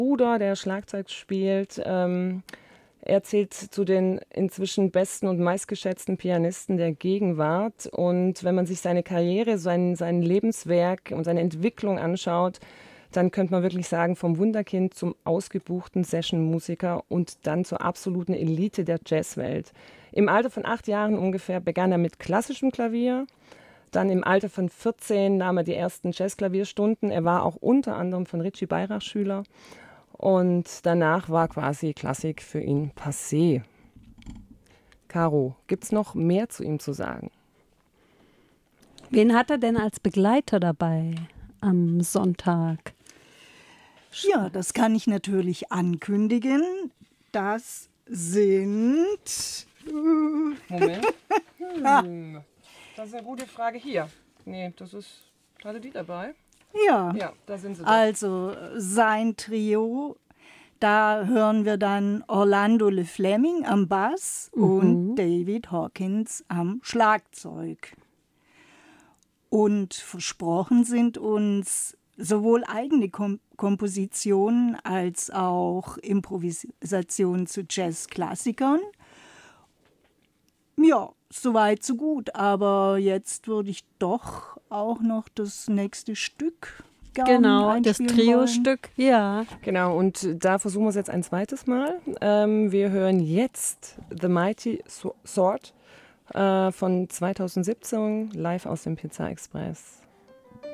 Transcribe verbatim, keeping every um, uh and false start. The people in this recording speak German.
Bruder, der Schlagzeug spielt. Ähm, er zählt zu den inzwischen besten und meistgeschätzten Pianisten der Gegenwart. Und wenn man sich seine Karriere, sein, sein Lebenswerk und seine Entwicklung anschaut, dann könnte man wirklich sagen, vom Wunderkind zum ausgebuchten Session-Musiker und dann zur absoluten Elite der Jazzwelt. Im Alter von acht Jahren ungefähr begann er mit klassischem Klavier. Dann im Alter von vierzehn nahm er die ersten Jazzklavierstunden. Er war auch unter anderem von Richie Beirach Schüler. Und danach war quasi Klassik für ihn passé. Caro, gibt's noch mehr zu ihm zu sagen? Wen hat er denn als Begleiter dabei am Sonntag? Ja, das kann ich natürlich ankündigen. Das sind... Moment. Hm. Das ist eine gute Frage. Hier. Nee, das ist... Hatte die dabei? Ja, Ja, da sind sie. also sein Trio, da hören wir dann Orlando Le Fleming am Bass Mhm. und David Hawkins am Schlagzeug. Und versprochen sind uns sowohl eigene Kom- Kompositionen als auch Improvisationen zu Jazzklassikern. Ja, soweit so gut, aber jetzt würde ich doch auch noch das nächste Stück gerne Genau, das einspielen wollen. Trio-Stück, ja. Genau, und da versuchen wir es jetzt ein zweites Mal. Ähm, wir hören jetzt The Mighty Sword äh, von zweitausendsiebzehn, live aus dem Pizza Express.